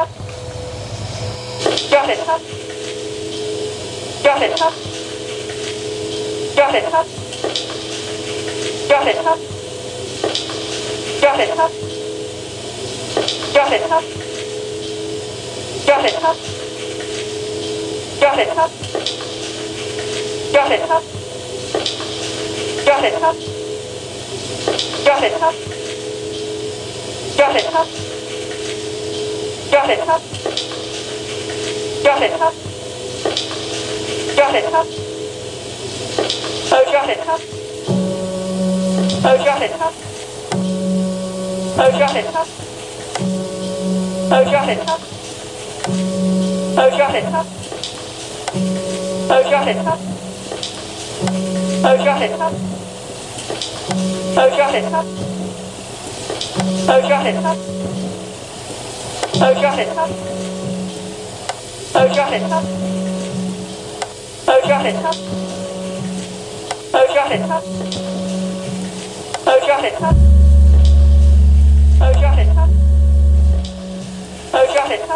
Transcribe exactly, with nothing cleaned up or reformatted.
Got it. Got it. Got it. Got it. Got it. Got it. Got it. Got it. Got it. Got it. Got it. Got it. Got it. Got it. Got it. Oh, got it. Oh, got it. Oh, got it. Oh, got it. Oh, got it. Oh, got it. Oh, got it. Oh, got it. Oh, got it. Oh, got it. Oh, got it. Oh, got it. Oh, got it. Oh, got it. Oh, got it. Oh, got it.